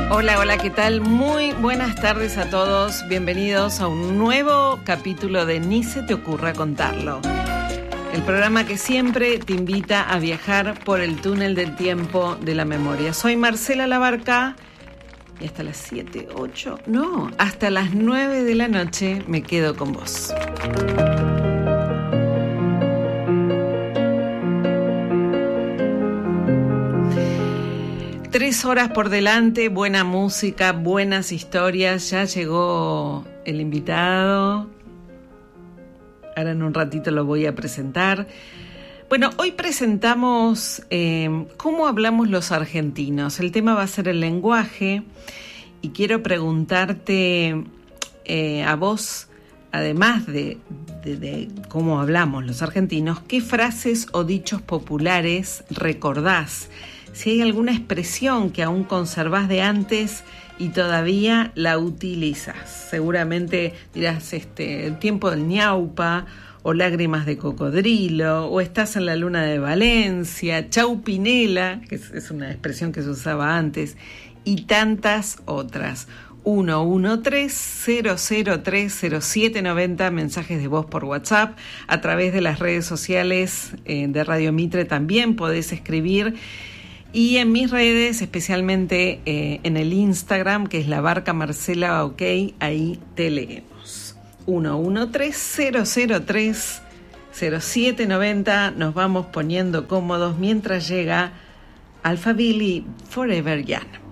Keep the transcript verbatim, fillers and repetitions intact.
Hola, hola, ¿qué tal? Muy buenas tardes a todos. Bienvenidos a un nuevo capítulo de Ni se te ocurra contarlo. El programa que siempre te invita a viajar por el túnel del tiempo de la memoria. Soy Marcela Labarca y hasta las siete, ocho, no, hasta las nueve de la noche me quedo con vos. Tres horas por delante, buena música, buenas historias. Ya llegó el invitado. Ahora en un ratito lo voy a presentar. Bueno, hoy presentamos eh, cómo hablamos los argentinos. El tema va a ser el lenguaje y quiero preguntarte eh, a vos, además de, de, de cómo hablamos los argentinos, ¿qué frases o dichos populares recordás? Si hay alguna expresión que aún conservás de antes y todavía la utilizas. Seguramente dirás este, el tiempo del ñaupa, o lágrimas de cocodrilo, o estás en la luna de Valencia, chau Pinela, que es, es una expresión que se usaba antes, y tantas otras. uno uno tres, cero cero tres, cero siete nueve cero, mensajes de voz por WhatsApp. A través de las redes sociales eh, de Radio Mitre también podés escribir. Y en mis redes, especialmente eh, en el Instagram, que es La Barca Marcela, ok, ahí te leemos. uno uno tres, cero cero tres, cero siete nueve cero. Nos vamos poniendo cómodos mientras llega Alphaville Forever Young.